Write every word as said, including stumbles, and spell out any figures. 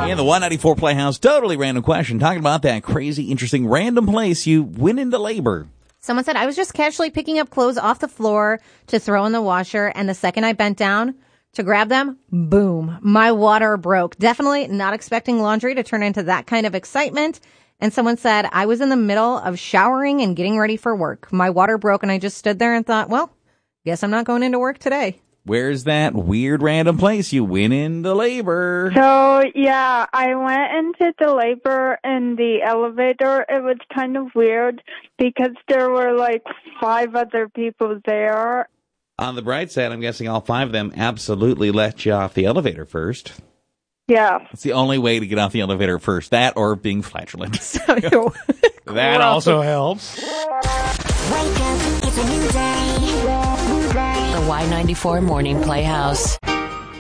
In the one ninety-four Playhouse, totally random question, talking about that crazy, interesting, random place you went into labor. Someone said, I was just casually picking up clothes off the floor to throw in the washer, and the second I bent down to grab them, boom, my water broke. Definitely not expecting laundry to turn into that kind of excitement. And someone said, I was in the middle of showering and getting ready for work. My water broke, and I just stood there and thought, well, guess I'm not going into work today. Where's that weird random place you went into labor? So, yeah, I went into the labor in the elevator. It was kind of weird because there were like five other people there. On the bright side, I'm guessing all five of them absolutely let you off the elevator first. Yeah. It's the only way to get off the elevator first. That or being flatulent. That also helps. Wake up, it's a new day. New day. The Y ninety-four Morning Playhouse.